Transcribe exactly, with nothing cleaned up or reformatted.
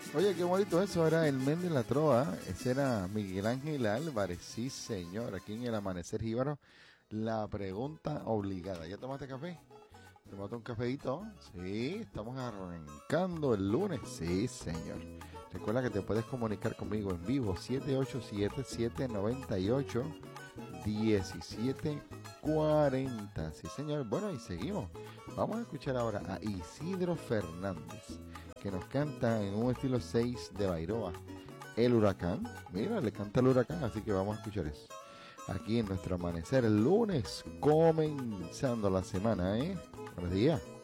Oye, qué bonito eso, era el men de la trova, ese era Miguel Ángel Álvarez, sí señor, aquí en el Amanecer Jíbaro, la pregunta obligada. ¿Ya tomaste café? ¿Tomaste un cafeíto? Sí, estamos arrancando el lunes, sí señor. Recuerda que te puedes comunicar conmigo en vivo, siete ocho siete, siete nueve ocho, uno siete cuatro cero, sí señor. Bueno, y seguimos, vamos a escuchar ahora a Isidro Fernández, que nos canta en un estilo seis de Bairoa, El Huracán. Mira, le canta el huracán, así que vamos a escuchar eso. Aquí en nuestro amanecer el lunes, comenzando la semana, ¿eh? Buenos días.